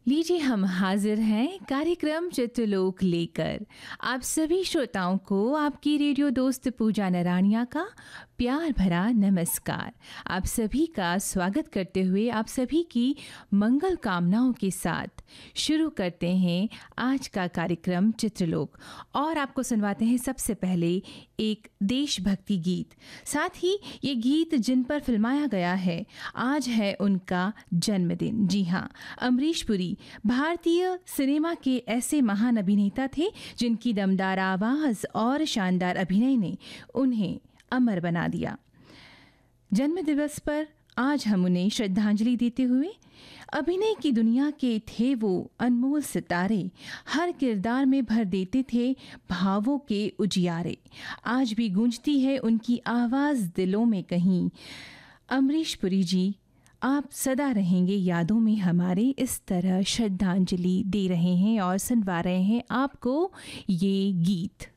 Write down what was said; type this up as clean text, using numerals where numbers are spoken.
लीजिए हम हाजिर हैं कार्यक्रम चित्रलोक लेकर आप सभी श्रोताओं को आपकी रेडियो दोस्त पूजा नरानिया का प्यार भरा नमस्कार। आप सभी का स्वागत करते हुए आप सभी की मंगल कामनाओं के साथ शुरू करते हैं आज का कार्यक्रम चित्रलोक और आपको सुनवाते हैं सबसे पहले एक देशभक्ति गीत। साथ ही ये गीत जिन पर फिल्माया गया है आज है उनका जन्मदिन। जी हाँ, अमरीश पुरी भारतीय सिनेमा के ऐसे महान अभिनेता थे जिनकी दमदार आवाज़ और शानदार अभिनय ने उन्हें अमर बना दिया। जन्म दिवस पर आज हम उन्हें श्रद्धांजलि देते हुए अभिनय की दुनिया के थे वो अनमोल सितारे, हर किरदार में भर देते थे भावों के उजियारे। आज भी गूंजती है उनकी आवाज़ दिलों में कहीं। अमरीश पुरी जी, आप सदा रहेंगे यादों में हमारे। इस तरह श्रद्धांजलि दे रहे हैं और सुनवा रहे हैं आपको ये गीत।